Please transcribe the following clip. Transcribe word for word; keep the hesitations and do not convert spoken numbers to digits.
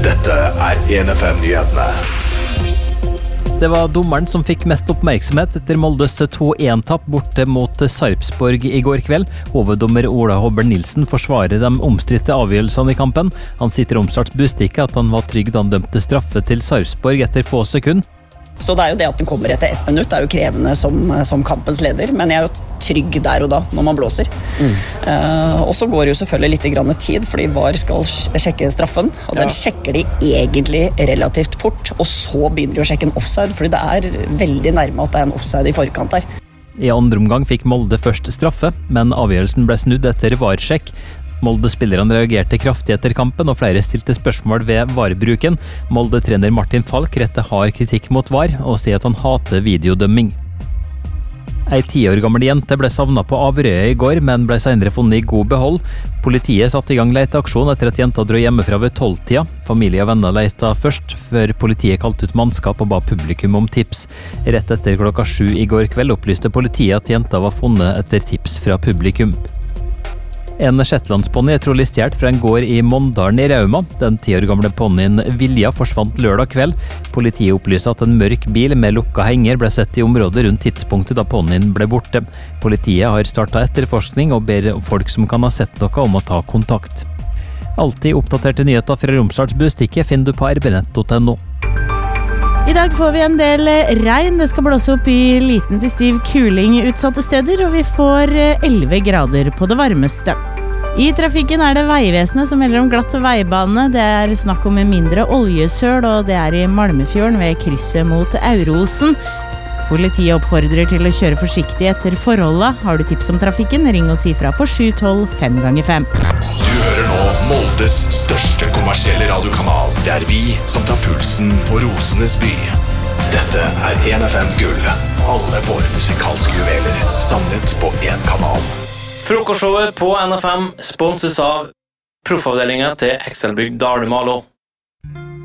Dette er en F M-nyhetene. Det var dommeren som fikk mest oppmerksomhet etter Moldes to en-tapp borte mot Sarpsborg i går kveld. Hoveddommer Ola Hobber Nilsen forsvarer de omstridte avgjørelsene i kampen. Han sitter i Romsdals Bustikke at han var trygg da han dømte straffe til Sarpsborg etter få sekunder. Så det er jo det at den kommer etter ett minutt, det er jo krevende som, som kampens leder, men jeg er jo trygg der og da når man blåser. Mm. Uh, og så går det jo selvfølgelig litt grann tid, fordi V A R skal sjekke straffen, og den ja. sjekker de egentlig relativt fort, og så begynner de å sjekke en offside, fordi det er veldig nærme at det er en offside i forkant der. I andre omgang fikk Molde først straffe, men avgjørelsen ble snudd etter V A R-sjekk. Molde-spillerne reagerte kraftig etter kampen, og flere stilte spørsmål ved V A R-bruken. Molde-trener Martin Falk retter hard kritikk mot V A R, og sier at han hater videodømming. Ei ti år gammel jente ble savnet på Averøya i går, men ble senere funnet i god behold. Politiet satte i gang leteaksjon etter at jenta dro hjemmefra ved tolv-tida. Familie og venner lette først, før politiet kalte ut mannskap og ba publikum om tips. Rett etter klokka sju i går kveld opplyste politiet at jenta var funnet etter tips fra publikum. En shetlandsponni er trolig stjert fra en gård i Mondalen i Rauma. Den ti år gamle ponnien Vilja forsvant lørdag kveld. Politiet opplyser at en mørk bil med lukka henger ble sett i området rundt tidspunktet da ponnien ble borte. Politiet har startet etterforskning og ber folk som kan ha sett noe om å ta kontakt. Alltid oppdaterte nyheter fra Romsdals Bustikke finner du på r b nett punktum no. I dag får vi en del regn. Det skal blåse opp i liten til stiv kuling utsatte steder, og vi får elleve grader på det varmeste. I trafikken er det Veivesenet som melder om glatt veibane. Det er snakk om mindre oljesøl, og det er i Malmefjorden ved krysset mot Aurosen. Politiet oppfordrer til å kjøre forsiktig etter forholdet. Har du tips om trafikken, ring og si fra på sju tolv fem ganger fem. Du hører nå Moldes største kommersielle radiokanal. Det er vi som tar pulsen på Rosenes by. Dette er en F M Gull. Alle våre musikalske juveler samlet på en kanal. Frokostshowet på N F M sponses av proffavdelingen til Excelbygg Dalmalo.